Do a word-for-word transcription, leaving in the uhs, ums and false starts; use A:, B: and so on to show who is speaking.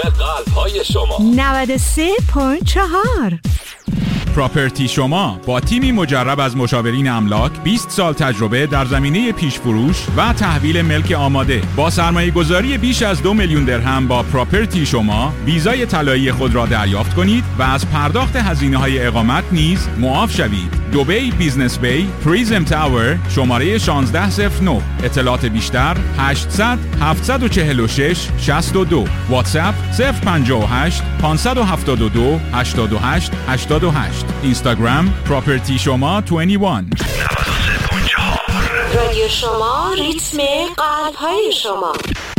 A: قلب‌های شما.
B: نود و سه و چهار
C: پراپرتی شما با تیمی مجرب از مشاورین املاک، بیست سال تجربه در زمینه پیش فروش و تحویل ملک آماده. با سرمایه گذاری بیش از دو میلیون درهم با پراپرتی شما ویزای طلایی خود را دریافت کنید و از پرداخت هزینه‌های اقامت نیز معاف شوید. دبی بیزنس بی، پریزم تاور، شماره شانزده صفر نه. اطلاعات بیشتر هشتصد هفتصد و چهل و شش شصت و دو. واتساپ صفر پنجاه و هشت پانصد و هفتاد و دو هشتاد و هشت هشتاد و هشت. اینستاگرام پراپرتی شما بیست و یک.
A: نود و سه و چهار
B: رادیو شما، ریتم قلب‌های شما.